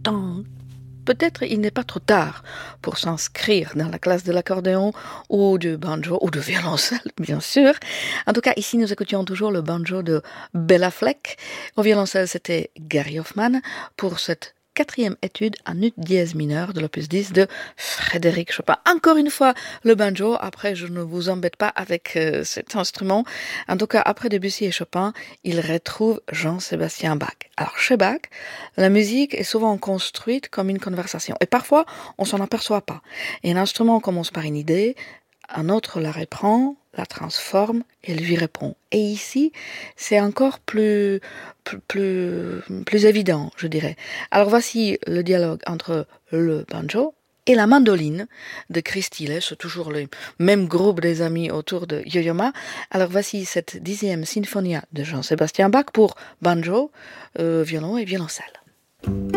pourtant, peut-être il n'est pas trop tard pour s'inscrire dans la classe de l'accordéon ou du banjo ou du violoncelle, bien sûr. En tout cas, ici, nous écoutions toujours le banjo de Bella Fleck. Au violoncelle, c'était Gary Hoffman pour cette 4e étude en ut dièse mineur de l'opus 10 de Frédéric Chopin. Encore une fois, le banjo. Après, je ne vous embête pas avec cet instrument. En tout cas, après Debussy et Chopin, il retrouve Jean-Sébastien Bach. Alors, chez Bach, la musique est souvent construite comme une conversation. Et parfois, on s'en aperçoit pas. Et un instrument commence par une idée, un autre la reprend, la transforme et lui répond. Et ici, c'est encore plus évident, je dirais. Alors voici le dialogue entre le banjo et la mandoline de Chris Thiele, c'est toujours le même groupe des amis autour de Yo-Yo Ma. Alors voici cette 10e Sinfonia de Jean-Sébastien Bach pour banjo, violon et violoncelle.